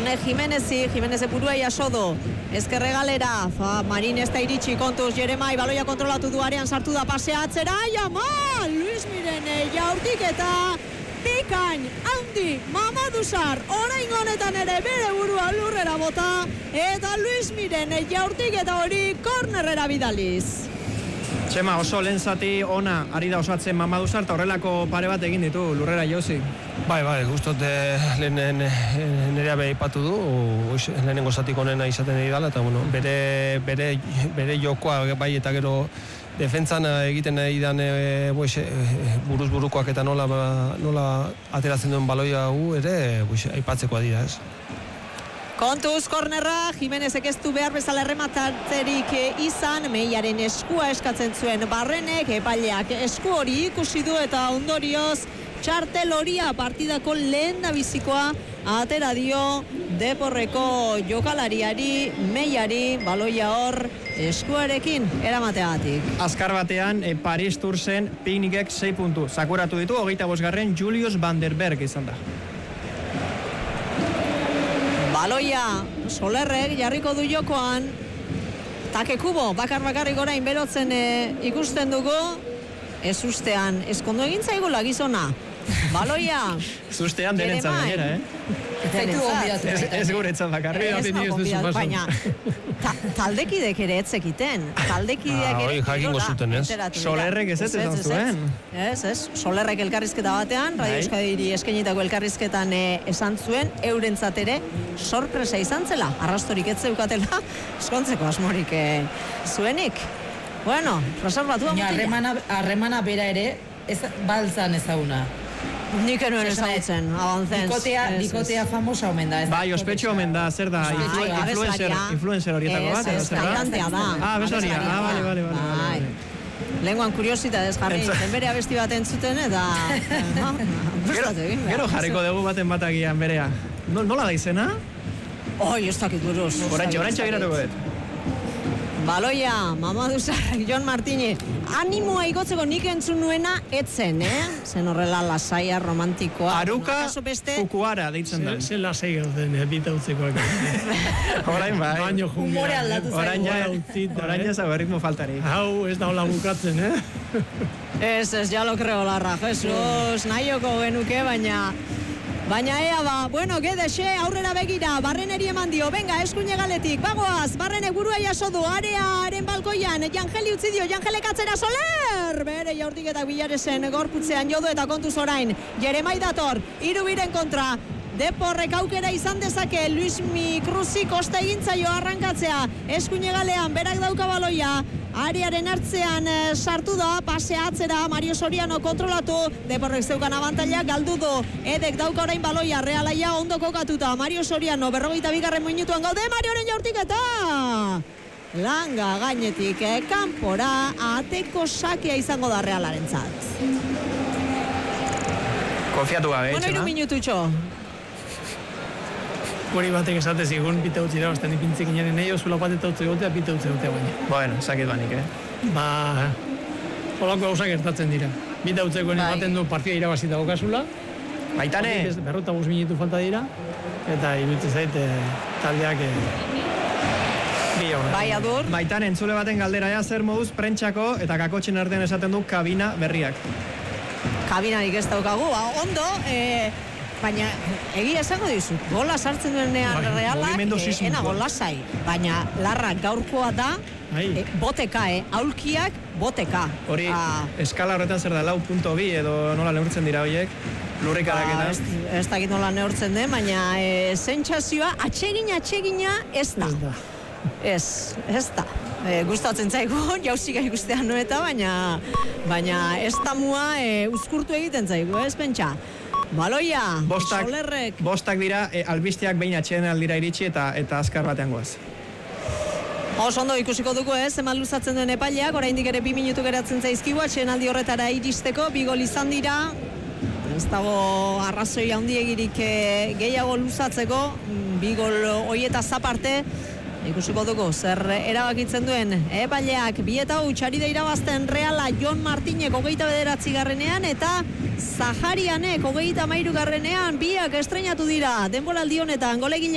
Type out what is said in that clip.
Jone Jimenez burua jaso du. Ezkerre galera, Marin ez da iritsi kontuz, Jeremai baloia kontrolatu du arean sartu da pasea atzera, Jamal, Luis Miren jaurtik eta bikain, handi, Mamadusar, orain honetan ere bere burua lurrera bota, eta Luis Miren jaurtik eta hori kornerrera bidaliz. Txema, oso lehen zati ona ari da osatzen Mamadusar eta horrelako pare bat egin ditu lurrera josi. Bai, gustot nerea behipatu du, lehenengo zatik onena izaten edala, eta bueno, bere jokoa bai eta gero defentzan egiten nahi dan buruz-burukoak eta nola ateratzen duen baloia gu ere aipatzekoa dira, ez? Kontuz, kornerra, Jimenezek ez du behar bezala errematatzerik izan, Meiaren eskua eskatzen zuen Barrenek, epaileak esku hori ikusi du eta ondorioz txartel horia partidako lehen da bizikoa atera dio Deporreko jokalariari, Meiari, baloia hor eskuarekin eramateagatik. Azkar batean, Paris Toursen Piknikek 6 puntu zakuratu ditu, 25. Julius Van der Berg izan da. Baloia, Solerrek jarriko du jokoan, Takekubo, bakarrik orain berotzen ikusten dugu, ez ustean, ezkondo egin zaigula gizona. Baloia, Zustean denetzat gainera, Ez guretzat bakarrik. Baina, taldekidek ere etzekiten. Taldekideak ere... jakingo zuten, ez? Solerrek ez esan zuen. Ez, Solerrek elkarrizketa batean, Radio Euskadiri eskenitako elkarrizketan esan zuen, eurentzat ere sorpresa izan zela, arrastorik ez zeukatela, eskontzeko asmorik zuenik. Bueno, reservatu harremana bera ere, baltzan ezaguna. Nik enuen ezagutzen, abantzens. Bikotea famosa omen da. Bai, ospetxo omen da, zer da? Influencer horietako bat? Ez, kantantea da. Besoria, bale. Lenguan kuriositatez jarri, bere abesti bat entzuten, eta... Gero jarriko dugu baten batagian berea. Nola da izena? Ez dakit buruz. Orantxa giratuko dut. Baloia, Mamadusar, Jon Martínez. Animoa igotzeko nik entzun nuena etzen, Zen horrela lasaia, romantikoa. Aruka Fukuara deitzen da. Zer lasai gauden, bitautzekoak. Orain bai. Baino jungera. Humore aldatu zaigu. Orain jazago erritmo faltari. Hau, ez da hola bukatzen, Ez, ya lo creo, Larra, Jesus. Nahioko genuke, Baina ea bueno, gedexe, aurrera begira, Barreneri eman dio, venga, eskuine galetik, bagoaz, Barrenek burua jaso du, arearen balkoian, Jangeli utzi dio, Jangelek atzera, Soler! Bere jaurtiketak Bilaresen gorputzean jodu eta kontuz orain, Jeremai dator, Irubiren kontra, Deporrek aukera izan dezake, Luismi Cruzi kosta egintzaio arrankatzea, eskuine galean, berak dauka baloia, Ariaren hartzean sartu da, pasea atzera, Mario Soriano kontrolatu, Deporrek zeukan abantaila, galdu du, Edek dauka orain baloia, Realaia ondo kokatuta, Mario Soriano, 42. minutuan gaude, Marioren jaurtiketa! Langa gainetik, kanpora, ateko sakea izango da Realarentzat. Konfiatu gabe, Bueno, 3 minututxo. Hori batek esate zigun, pita utzi da, bastan ipintzik inaren nahi, zula bat eta utzi gotea, pita utzi gotea baina. Bueno, sakit banik, Holako gauzak gertatzen dira. Pita utzekoen ematen du partida irabazita okazula. Baitane! 45 minutu falta dira, eta iruditzen zait taldeak Bai, Adur. Baitane, entzule baten galdera zer moduz prentxako eta kakotxen artean esaten du kabina berriak. Kabinarik ez daukagu, ondo, baina egia esango dizut, gola sartzen duenean Realak, enago lasai, baina Larra gaurkoa da, boteka, aulkiak boteka. Hori, eskala horretan zer da, 4.2 edo nola neurtzen dira horiek, lurrikarakena. Ez dakit nola neurtzen den, baina sentsazioa, atsegina ez da. Ez da. Gustatzen zaigu, jauziga ikustean nueta, baina ez tamua uzkurtu egiten zaigu, ez pentsa. Baloia, Solerrek. Bostak dira, albisteak behin atxeden aldira iritsi eta azkar batean goaz. Ondo ikusiko dugu eman luzatzen duen epaileak, oraindik ere 2 minutu geratzen zaizkigu, atxeden aldi horretara iristeko, 2 gol izan dira, ez dago arrazoi handiegirik gehiago luzatzeko, 2 gol hoietaz aparte, ikusiko dugu, zer erabakitzen duen epaileak, 2-8 ari da irabazten Reala, Jon Martínez 29. eta Zaharianek 33. biak estreinatu dira denboraldi honetan golegile